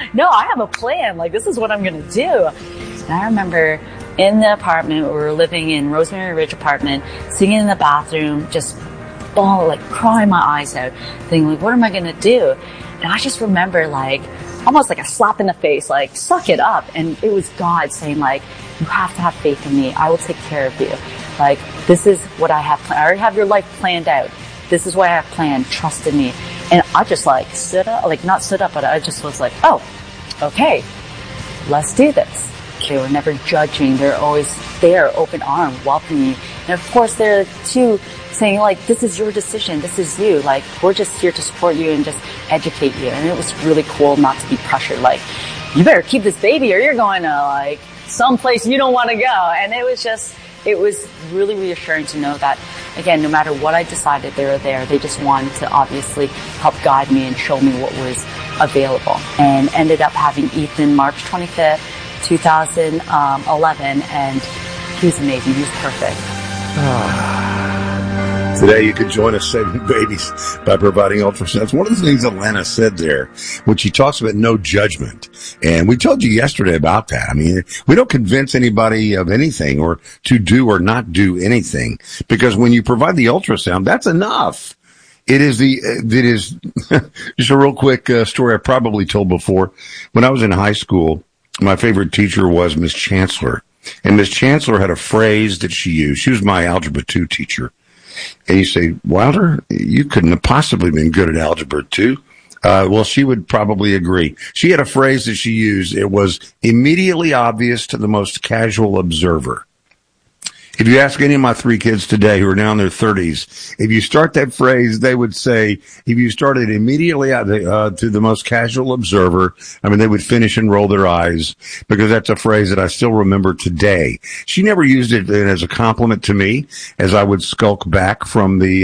no, I have a plan. Like, this is what I'm going to do. And I remember in the apartment, we were living in Rosemary Ridge apartment, sitting in the bathroom, just crying my eyes out, thinking, like, what am I going to do? And I just remember, like, almost like a slap in the face, like, suck it up. And it was God saying, like, you have to have faith in me. I will take care of you. Like, this is what I have planned. I already have your life planned out. This is what I have planned. Trust in me. And I just, like, stood up, like, not stood up, but I just was like, oh, okay, let's do this. They were never judging. They're always there, open arm, welcoming me. And of course, they're too saying, like, this is your decision. This is you. Like, we're just here to support you and just educate you. And it was really cool not to be pressured. Like, you better keep this baby or you're going to, like, someplace you don't want to go. And it was really reassuring to know that, again, no matter what I decided, they were there. They just wanted to obviously help guide me and show me what was available. And ended up having Ethan March 25th, 2011. And he was amazing. He was perfect. Today, you can join us saving babies by providing ultrasounds. One of the things Alana said there, when she talks about no judgment, and we told you yesterday about that. I mean, we don't convince anybody of anything or to do or not do anything, because when you provide the ultrasound, that's enough. It is just a real quick story I probably told before. When I was in high school, my favorite teacher was Miss Chancellor, and Miss Chancellor had a phrase that she used. She was my Algebra 2 teacher. And you say, Wilder, you couldn't have possibly been good at Algebra 2. Well, she would probably agree. She had a phrase that she used. It was immediately obvious to the most casual observer. If you ask any of my three kids today who are now in their 30s, if you start that phrase, they would say, if you started immediately to the most casual observer, I mean, they would finish and roll their eyes, because that's a phrase that I still remember today. She never used it as a compliment to me, as I would slink back from the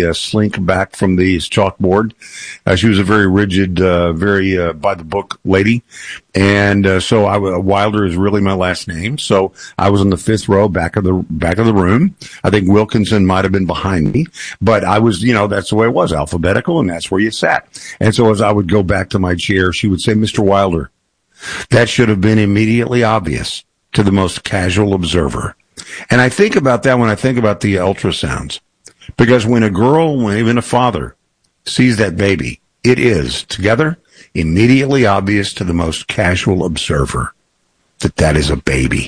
chalkboard. She was a very rigid, very by the book lady. And so Wilder is really my last name. So I was in the fifth row, back of the room. I think Wilkinson might have been behind me, but I was, that's the way it was, alphabetical, and that's where you sat. And so as I would go back to my chair, she would say, Mr. Wilder, that should have been immediately obvious to the most casual observer. And I think about that when I think about the ultrasounds, because when a girl, when even a father sees that baby, it is together immediately obvious to the most casual observer that is a baby.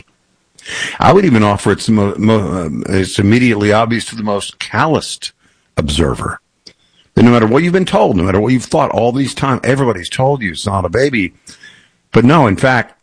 I would even offer it's immediately obvious to the most calloused observer. That no matter what you've been told, no matter what you've thought all these times, everybody's told you it's not a baby. But no, in fact,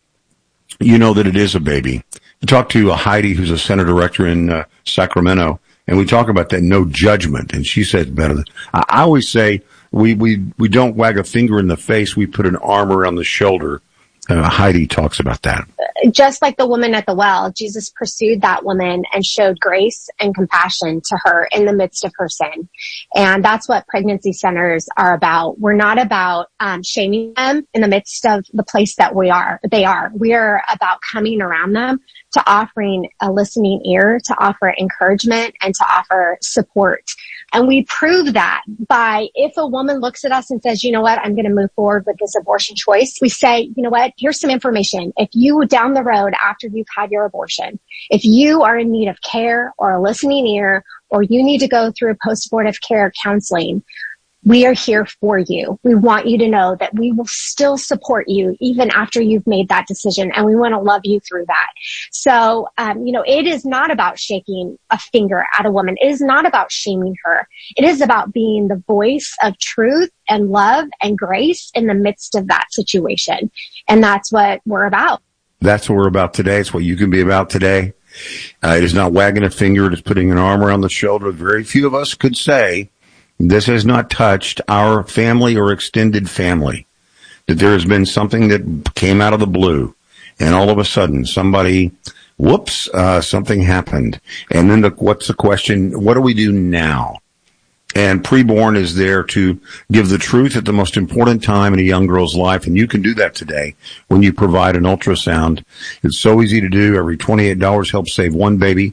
you know that it is a baby. I talked to Heidi, who's a center director in Sacramento, and we talk about that no judgment. And she says better. I always say we don't wag a finger in the face. We put an arm around the shoulder. Heidi talks about that. Just like the woman at the well, Jesus pursued that woman and showed grace and compassion to her in the midst of her sin. And that's what pregnancy centers are about. We're not about shaming them in the midst of the place that they are. We are about coming around them to offering a listening ear, to offer encouragement, and to offer support. And we prove that by, if a woman looks at us and says, you know what, I'm going to move forward with this abortion choice, we say, you know what, here's some information. If you down the road after you've had your abortion, if you are in need of care or a listening ear, or you need to go through post-abortive care counseling, we are here for you. We want you to know that we will still support you even after you've made that decision, and we want to love you through that. So, it is not about shaking a finger at a woman. It is not about shaming her. It is about being the voice of truth and love and grace in the midst of that situation. And that's what we're about. That's what we're about today. It's what you can be about today. It is not wagging a finger. It is putting an arm around the shoulder. Very few of us could say, this has not touched our family or extended family, that there has been something that came out of the blue, and all of a sudden somebody, something happened. And then what's the question? What do we do now? And Preborn is there to give the truth at the most important time in a young girl's life. And you can do that today when you provide an ultrasound. It's so easy to do. Every $28 helps save one baby.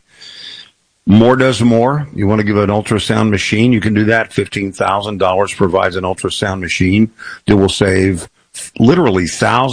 More does more. You want to give an ultrasound machine, you can do that. $15,000 provides an ultrasound machine that will save literally thousands